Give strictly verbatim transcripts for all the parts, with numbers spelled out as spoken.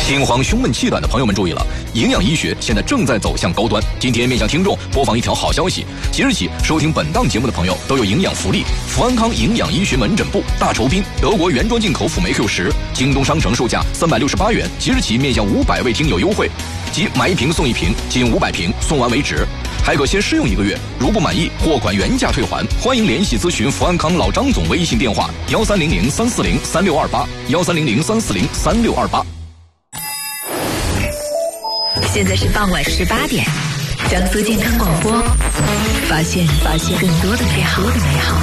心慌胸闷气短的朋友们注意了，营养医学现在正在走向高端。今天面向听众播放一条好消息，即日起收听本档节目的朋友都有营养福利。福安康营养医学门诊部大酬宾德国原装进口辅酶 Q 十，京东商城售价三百六十八元，即日起面向五百位听友优惠，即买一瓶送一瓶，仅五百瓶，送完为止。还可先试用一个月，如不满意，货款原价退还。欢迎联系咨询福安康老张总微信电话：幺三零零三四零三六二八，幺三零零三四零三六二八。 现在是傍晚十八点，江苏健康广播，发现发现更多的美好的美好。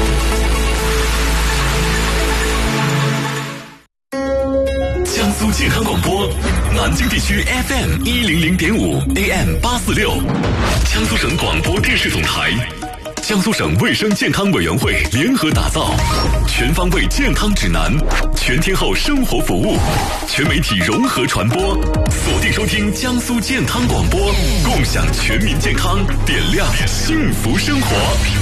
江苏健康广播，南京地区 F M 一零零点五 A M 八四六，江苏省广播电视总台，江苏省卫生健康委员会联合打造全方位健康指南，全天候生活服务，全媒体融合传播，锁定收听江苏健康广播，共享全民健康，点亮幸福生活。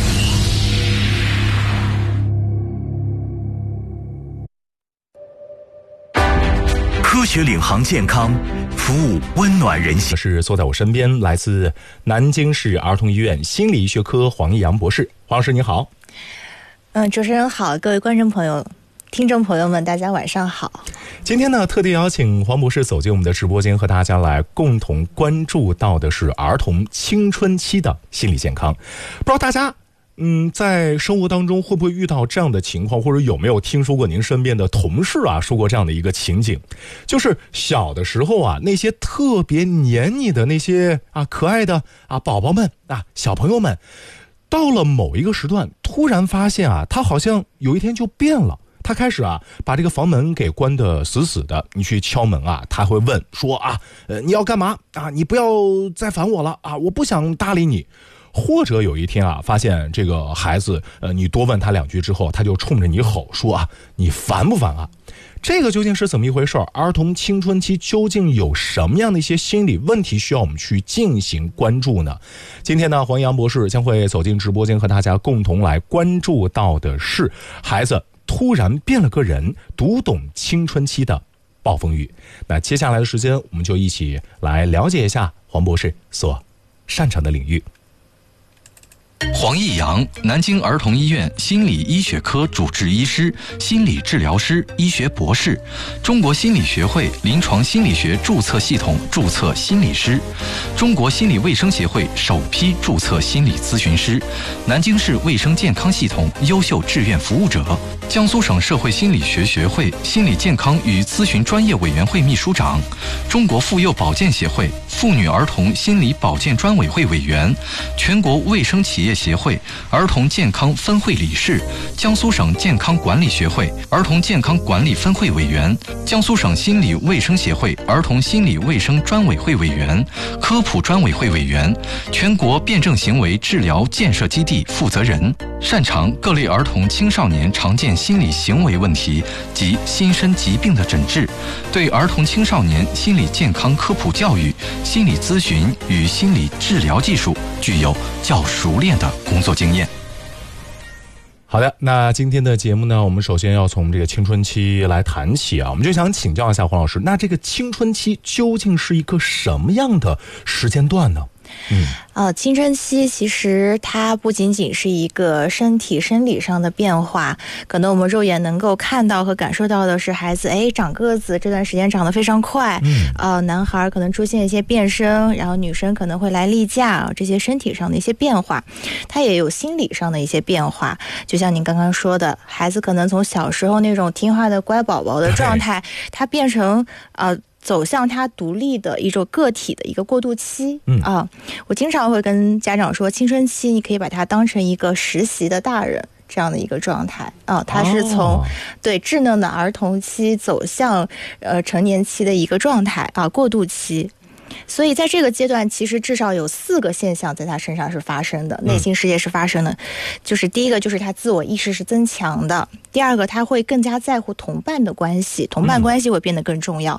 科学领航健康，服务温暖人心。 是坐在我身边，来自南京市儿童医院心理医学科黄义阳博士。黄老师你好。 嗯，主持人好，各位观众朋友、听众朋友们，大家晚上好。 今天呢，特地邀请黄博士走进我们的直播间，和大家来共同关注到的是儿童青春期的心理健康。不知道大家嗯，在生活当中会不会遇到这样的情况，或者有没有听说过您身边的同事啊说过这样的一个情景，就是小的时候啊，那些特别黏你的那些啊可爱的啊宝宝们啊小朋友们，到了某一个时段，突然发现啊，他好像有一天就变了。他开始啊，把这个房门给关得死死的。你去敲门啊，他会问说啊，呃，你要干嘛啊？你不要再烦我了啊，我不想搭理你。或者有一天啊，发现这个孩子，呃，你多问他两句之后，他就冲着你吼说啊，你烦不烦啊？这个究竟是怎么一回事？儿童青春期究竟有什么样的一些心理问题需要我们去进行关注呢？今天呢，黄洋博士将会走进直播间，和大家共同来关注到的是孩子突然变了个人，读懂青春期的暴风雨。那接下来的时间，我们就一起来了解一下黄博士所擅长的领域。 黄义阳，南京儿童医院心理医学科主治医师、心理治疗师、医学博士，中国心理学会临床心理学注册系统注册心理师，中国心理卫生协会首批注册心理咨询师，南京市卫生健康系统优秀志愿服务者，江苏省社会心理学学会心理健康与咨询专业委员会秘书长，中国妇幼保健协会妇女儿童心理保健专委会委员，全国卫生企业协会儿童健康分会理事，江苏省健康管理学会儿童健康管理分会委员，江苏省心理卫生协会儿童心理卫生专委会委员，科普专委会委员，全国辩证行为治疗建设基地负责人，擅长各类儿童青少年常见心理行为问题及心身疾病的诊治，对儿童青少年心理健康科普教育、心理咨询与心理治疗技术具有较熟练的工作经验。 好的，那今天的节目呢，我们首先要从这个青春期来谈起啊，我们就想请教一下黄老师，那这个青春期究竟是一个什么样的时间段呢？嗯， 呃，青春期其实它不仅仅是一个身体生理上的变化，可能我们肉眼能够看到和感受到的是孩子哎长个子，这段时间长得非常快，嗯，呃，男孩可能出现一些变声，然后女生可能会来例假，这些身体上的一些变化，它也有心理上的一些变化。就像您刚刚说的，孩子可能从小时候那种听话的乖宝宝的状态，他变成呃。走向他独立的一种个体的一个过渡期，嗯啊，我经常会跟家长说，青春期你可以把它当成一个实习的大人这样的一个状态啊，它是从、哦、对稚嫩的儿童期走向呃成年期的一个状态啊，过渡期。所以在这个阶段，其实至少有四个现象在他身上是发生的，内心世界是发生的、嗯、就是第一个就是他自我意识是增强的，第二个他会更加在乎同伴的关系，同伴关系会变得更重要、